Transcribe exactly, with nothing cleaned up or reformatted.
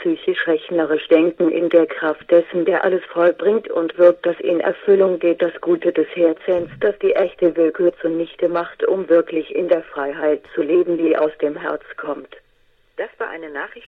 psychisch rechnerisch denken in der Kraft dessen, der alles vollbringt und wirkt, dass in Erfüllung geht das Gute des Herzens, das die echte Willkür zunichte macht, um wirklich in der Freiheit zu leben, die aus dem Herz kommt. Das war eine Nachricht